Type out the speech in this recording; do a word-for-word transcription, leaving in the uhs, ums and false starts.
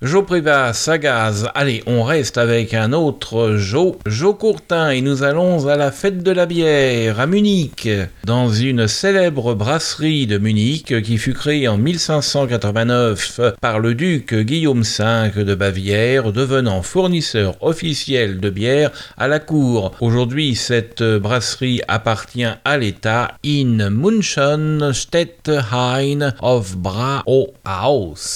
Joe Privas, Sagaz. Allez, on reste avec un autre Joe, Joe Courtin, et nous allons à la fête de la bière à Munich, dans une célèbre brasserie de Munich qui fut créée en mille cinq cent quatre-vingt-neuf par le duc Guillaume cinq de Bavière, devenant fournisseur officiel de bière à la cour. Aujourd'hui, cette brasserie appartient à l'État in München, Städtehain of Brauhaus.